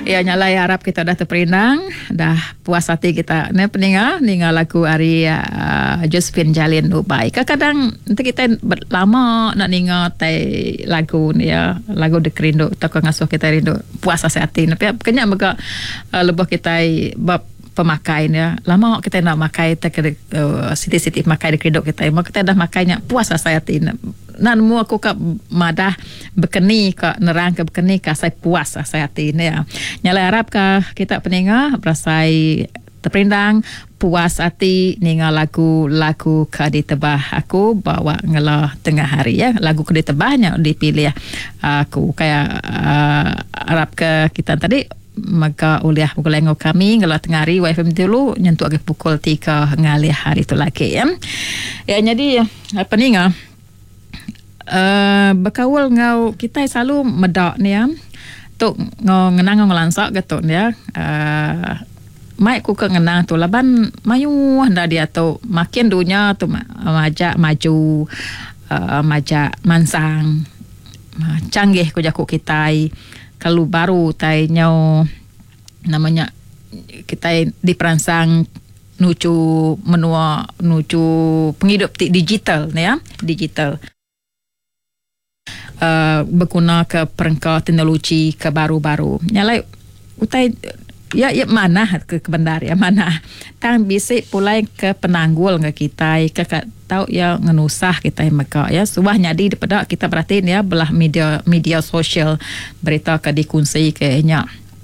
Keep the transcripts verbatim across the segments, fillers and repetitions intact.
Ya nyalai harap kita dah terperinang, dah puas hati kita. Ni peninga, ninga lagu hari uh, Josephine Jalin Dubai. Kadang-kadang nanti kita lama nak ninga tai lagu ni ya, lagu de kerindu, tak ngasuh kita rindu puas hati. Tapi kenyak mereka uh, lebih kita bab pemakai ya. Lama kita nak makai tak uh, siti-siti makai de kerindu kita. Mak kita dah makainya puas hati. Nan mu aku ka madah bekeni ka nerang ke bekeni ka saya puas saya hati ni ya. Nyala harap ka kita peninga berasai terperinang puas hati ninga lagu lagu ka ditebah aku bawa ngela tengah hari ya. Lagu ka ditebahnya dipilih aku kayak uh, harap ke kita tadi maka uliah pukul lengo kami ngela tengah hari W F M dulu nyentuh ke pukul tiga ngalih hari tu lagi ya. Ya jadi peninga Uh, berkawal ngau kita selalu medak ni ya tu ngau ngenang ngau lansak gitu ya uh, mai ku ke ngenang tu laban mayu dah dia tu makin dunia tu majak maju uh, majak mansang uh, canggih ku jaku kita kalau baru tai nyau namanya kita diperansang nuju menua nuju penghidup digital ni ya digital. Uh, berguna ke perangkat teknologi ke baru-baru. Nyalai utai ya ya mana ke kebendar ya mana. Tang bisik pulai ke penanggul ke kita ke tahu ya ngenusah kita maka ya subah nyadi daripada kita perhatiin ya belah media media sosial berita ke dikunci ke nya.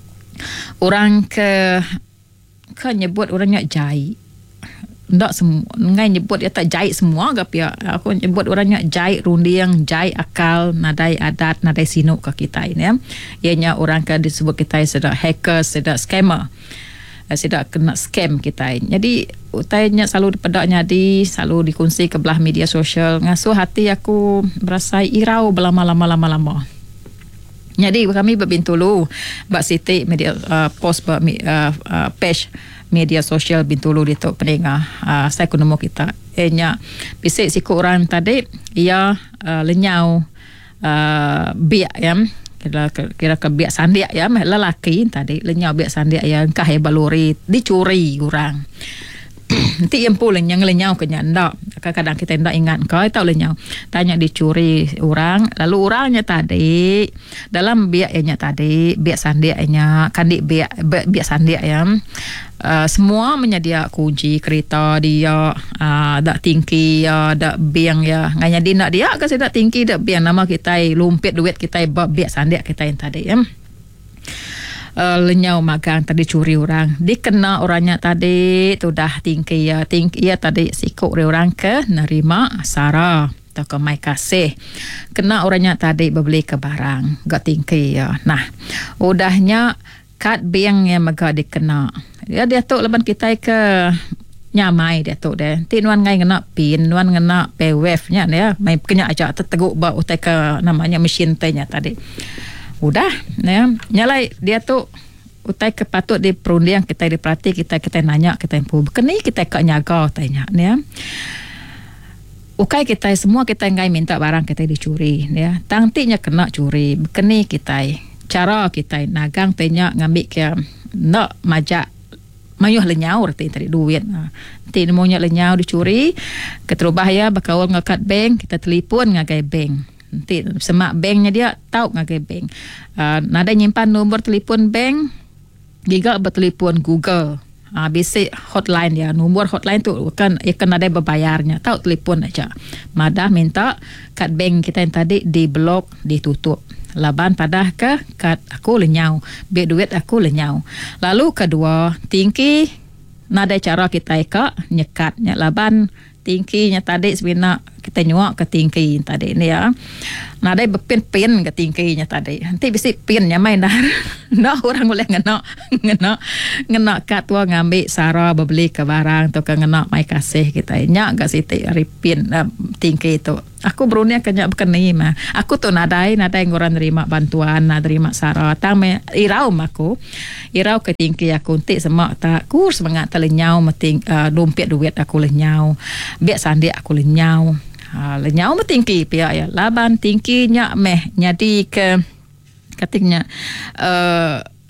Orang ke ke nyebut orangnya jahit. Ndak semua ngai nyebut dia tak jahit semua ke pihak aku nyebut orangnya jahit runding jahit akal nadai adat nadai sinuk ke kita ini ya ianya orang kan disebut kita sedak hacker sedak scammer sedak kena scam kita jadi utainya selalu dipedaknya di selalu dikongsi ke belah media sosial ngasuh hati aku berasa irau berlama-lama lama-lama. Jadi kami berbintulu Mbak Siti media uh, post uh, uh, page media sosial Bintulu di tok peninga uh, saya kunemu kita enya bisik siku orang tadi ia uh, lenyau uh, biak ya kira kira ke biak sandiak ya lelaki tadi lenyau biak sandiak yang kah baluri dicuri orang. Nanti yang pula yang lenyau ke ndak kadang-kadang kita ndak ingat kau tahu lenyau tanya dicuri orang lalu orangnya tadi dalam biaknya tadi biak sandiaknya kandik biak biak sandiak ya uh, semua menyedia kunci kereta dia uh, dak tingki ya dak biang ya nganya dia nak dia ke dak tingki dak biang nama kita lumpit duit kita biak sandiak kita yang tadi ya. Uh, lenyau magang tadi curi orang dikena orangnya tadi tu dah tinggi ya tinggi ya tadi sikuk orang ke nerima sara atau ke mai kasih kena orangnya tadi berbeli ke barang gak tinggi ya nah udahnya kad bank yang maga dikena ya dia tu leban kita ke nyamai dia tu deh tinuan ngai kena pin nuan kena paywave nya ya mai kena aja terteguk ba utai ke namanya mesin tanya tadi udah ya nyalai dia tu utai kepatut di perundian kita diperhati kita kita nanya kita empu keni kita kak nyaga tanya ya ukai kita semua kita ngai minta barang kita dicuri ya tangtinya kena curi keni kita cara kita nagang tanya ngambil ke nak majak mayuh lenyau reti tadi duit nanti nemunya lenyau dicuri keterubah ya bakawal ngakat bank kita telefon ngagai bank nanti semak banknya dia tahu ngagai bank uh, nada nyimpan nombor telefon bank giga bertelefon Google uh, basic hotline ya nombor hotline tu kan ikan ada berbayarnya tahu telefon aja madah minta kad bank kita yang tadi di blok ditutup laban padah ke kad aku lenyau be duit aku lenyau lalu kedua tingki nada cara kita eka nyekatnya laban tingkinya tadi sebenarnya kita nyuak ke tingki tadi ni ya. Nada berpin-pin ke tingkinya tadi. Nanti bisik pinnya main dah. Dah orang boleh ngena ngena ngena kat tua ngambil sara berbeli ke barang tu ke ngena mai kasih kita. Nyak gak siti ripin uh, tingki tu. Aku berunia kenyak berkeni mah. Aku tu nadai nadai orang nerima bantuan, nak terima sara. Tang me irau aku. Irau ke tingki aku nanti semak tak kurs semangat telenyau meting uh, dompet duit aku lenyau. Biak sandi aku lenyau. Ha, lenyau metingki pihak ya laban tingkinya meh nyadi ke katanya uh,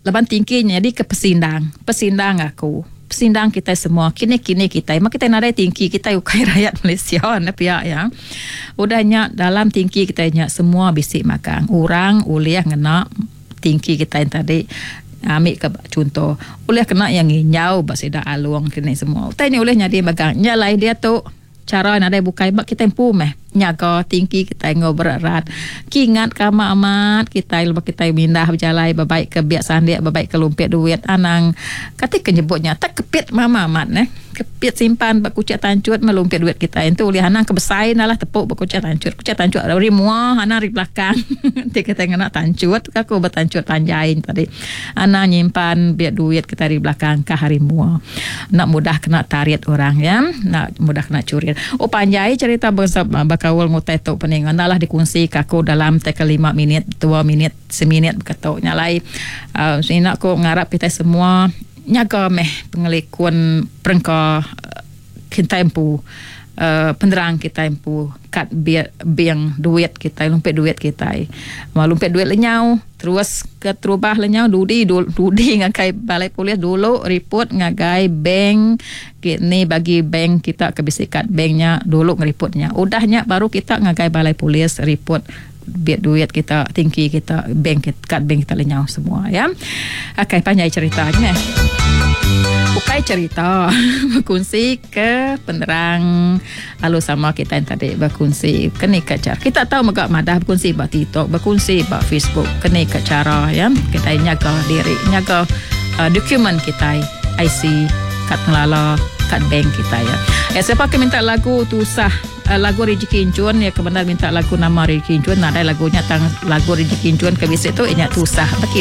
leban tingkinya di ke pesindang pesindang aku pesindang kita semua kini-kini kita mak kita nadai tingki kita ukai rakyat Malaysia na pihak ya udahnya dalam tingki kita nya semua bisik makan orang uliah ngena tingki kita yang tadi ambil ke contoh uliah kena yang nginyau basida aluang kini semua utai ni uliah nyadi magang nyalai dia tu cara nadai bukai bak kita empu meh nyaga tinggi kita ngoberat kingat kama amat kita lepas kita mindah berjalai babaik ke biasan dia babaik ke lumpet duit anang ketika nyebutnya tak kepit mama amat eh kepit simpan bak kucak tancut melumpet duit kita itu oleh anang kebesain lah tepuk bak kucak tancut kucak tancut dari muah anang di belakang kita kita nak tancut aku bertancut panjain tadi anang nyimpan biar duit kita di belakang ke hari muah nak mudah kena tarik orang ya nak mudah kena curi oh panjai cerita bangsa kawal ngutai tok pening analah dikongsi kaku dalam teka lima minit dua minit seminit berkatok nyalai uh, sini aku ngarap kita semua nyaga meh pengelikun perengka uh, kita empu uh, penerang kita empu kat biang duit kita lumpet duit kita mau lumpet duit lenyau terus ke terubah lenyau dudi dudi ngagai balai polis dulu report ngagai bank ni bagi bank kita kebisikat banknya dulu ngeripotnya udahnya baru kita ngagai balai polis report biar duit kita tinggi kita bank kat bank kita lenyau semua ya akai panjang ceritanya bukai cerita berkongsi ke penerang lalu sama kita yang tadi berkongsi kena cara kita tahu megak madah berkongsi bak TikTok berkongsi bak Facebook kena cara ya kita nyaga diri nyaga uh, dokumen kita I C kad ngelala kad bank kita ya ya siapa ke minta lagu tu sah uh, lagu Rezeki Incuan ya kebenar minta lagu nama Rezeki Incuan ada lagunya tang lagu Rezeki Incuan ke biasa tu ingat tu sah bagi